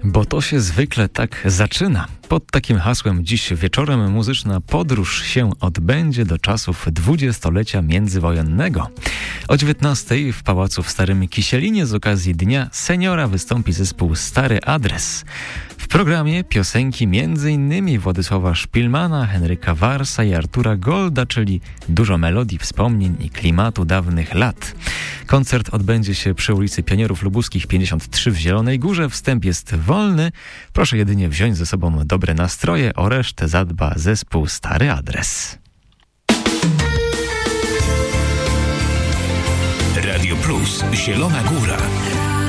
Bo to się zwykle tak zaczyna. Pod takim hasłem dziś wieczorem muzyczna podróż się odbędzie do czasów dwudziestolecia międzywojennego. O 19:00 w Pałacu w Starym Kisielinie z okazji Dnia Seniora wystąpi zespół Stary Adres. W programie piosenki m.in. Władysława Szpilmana, Henryka Warsa i Artura Golda, czyli dużo melodii, wspomnień i klimatu dawnych lat. Koncert odbędzie się przy ulicy Pionierów Lubuskich 53 w Zielonej Górze. Wstęp jest wolny. Proszę jedynie wziąć ze sobą dobre nastroje, o resztę zadba zespół Stary Adres. Radio Plus Zielona Góra.